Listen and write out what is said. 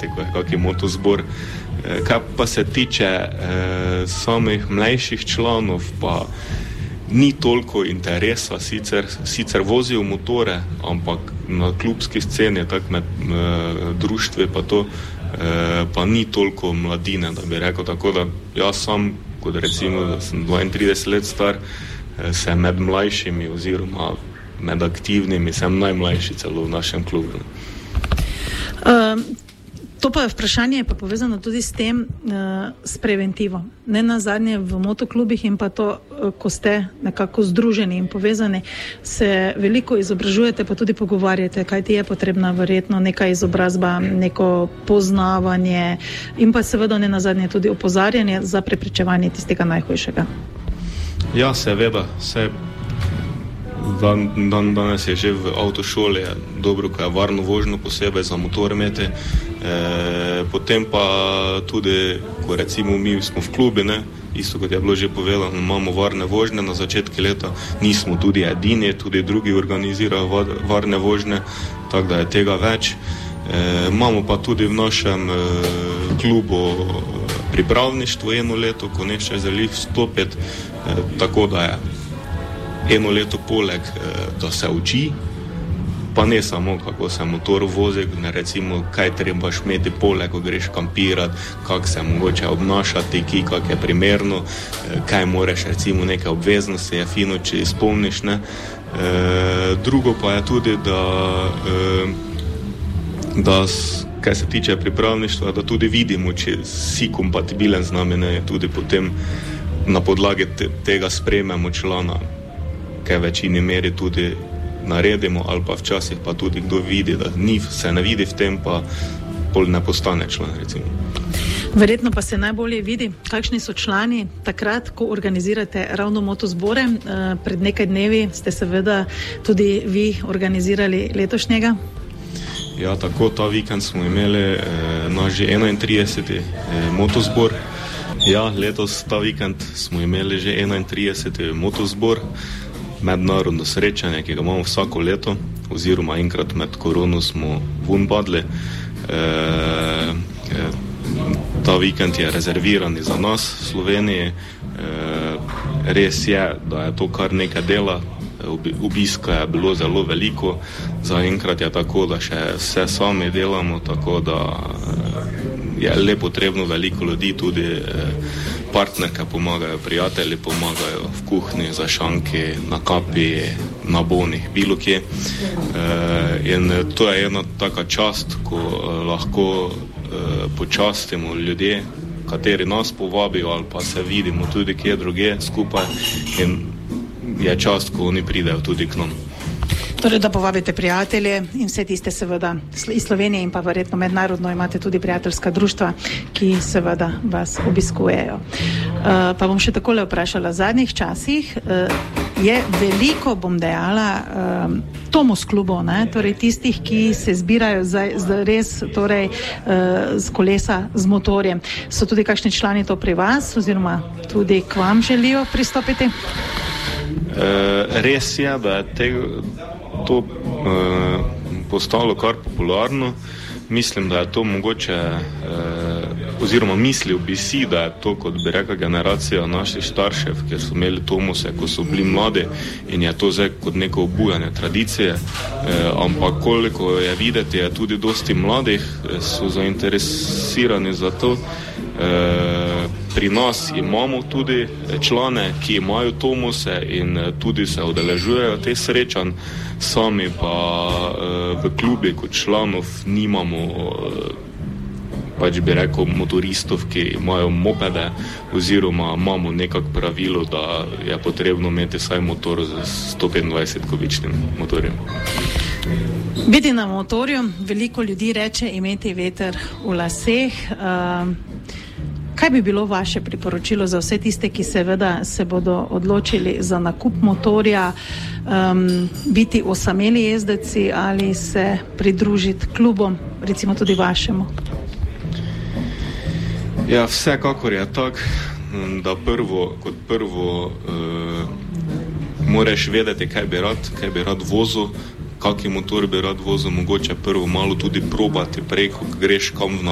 poznati, ko je kakšen motozbor. Kaj pa se tiče samih mlajših članov, pa ni toliko interesa, sicer vozijo motore, ampak na klubski sceni, tak med društvi pa to, pa ni toliko mladine, da bi rekel, tako da jaz sam, kot recimo, da sem 32 let star, sem med mlajšimi oziroma med aktivnimi, sem najmlajši celo v našem klubu. To pa vprašanje je pa povezano tudi s tem, s preventivo. Ne nazadnje v motoklubih in pa to, ko ste nekako združeni in povezani, se veliko izobražujete, pa tudi pogovarjate, kaj ti je potrebna verjetno neka izobrazba, neko poznavanje in pa seveda ne nazadnje tudi opozarjanje za preprečevanje tistega najhujšega. Ja, seveda, danes je že v avtošoli dobro, ko je varno vožnjo posebej za motor imeti, potem pa tudi, ko recimo mi smo v klubi, ne, isto kot je bilo že povedano, imamo varne vožnje na začetku leta, nismo tudi edini, tudi drugi organizirajo varne vožnje, tako da je tega več. Imamo pa tudi v našem klubu pripravništvo eno leto, ko nekaj želi vstopiti, tako da je eno leto poleg, da se uči, pa ne samo kako se motor vozi, ne recimo kaj trebaš imeti poleg, ko greš kampirati, kako se mogoče obnašati, kako je primerno, kaj moraš recimo neke obveznosti, je fino, če izpolniš, ne. Drugo pa je tudi, da kaj se tiče pripravništva, da tudi vidimo, če si kompatibilen z nami, ne, tudi potem na podlagi tega sprejmemo člana, kaj v večini meri tudi naredimo, ali pa včasih pa tudi kdo vidi, da se ne vidi v tem, pa pol ne postane član, recimo. Verjetno pa se najbolje vidi, kakšni so člani takrat, ko organizirate ravno motozbore. Pred nekaj dnevi ste seveda tudi vi organizirali letošnjega. Ja, tako, ta vikend smo imeli naš že 31. motozbor. Ja, letos ta vikend smo imeli že 31. motozbor, mednarodno srečanje, ki ga imamo vsako leto, oziroma enkrat med korono smo ven padli. Ta vikend je rezerviran za nas v Sloveniji. Res je, da je to kar nekaj dela, obiska je bilo zelo veliko, zaenkrat je tako, da še vse sami delamo, tako da je le potrebno veliko ljudi, tudi partnerke pomagajo, prijatelji pomagajo v kuhinji, za šanki, na kapi, na bonih, bilo kje. In to je ena taka čast, ko lahko počastimo ljudje, kateri nas povabijo ali pa se vidimo tudi kje druge skupaj, in je čast, ko oni pridejo tudi k nam. Torej, da povabite prijatelje in vse tiste seveda iz Slovenije in pa verjetno mednarodno imate tudi prijateljska društva, ki seveda vas obiskujejo. Pa bom še takole vprašala. V zadnjih časih je veliko, bom dejala, Tomos klubov, ne? Torej tistih, ki se zbirajo res torej, z kolesa, z motorjem. So tudi kakšni člani to pri vas oziroma tudi k vam želijo pristopiti? Res je, da je to postalo kar popularno. Mislim, da je to mogoče, oziroma mislil bi si, da je to, kot bi rekla, generacija naših staršev, ker so imeli Tomose, ko so bili mladi, in je to zdaj kot neko obujanje tradicije. Ampak koliko je videti, je tudi dosti mladih, so zainteresirani za to. Pri nas imamo tudi člane, ki imajo Tomose in tudi se udeležujejo teh srečanj, sami pa v klubi kot članov nimamo, pač bi rekel, motoristov, ki imajo mopede, oziroma imamo nekak pravilo, da je potrebno imeti vsaj motor z 125-kubičnim motorjem. Biti na motorju, veliko ljudi reče imeti veter v laseh. Kaj bi bilo vaše priporočilo za vse tiste, ki seveda se bodo odločili za nakup motorja, biti osameli jezdeci ali se pridružiti klubom, recimo tudi vašemu? Ja, vsekakor je tak, da kot prvo moraš vedeti, kaj bi rad vozil, kakšen motor bi rad vozil, mogoče prvo malo tudi probati prej, ko greš kam v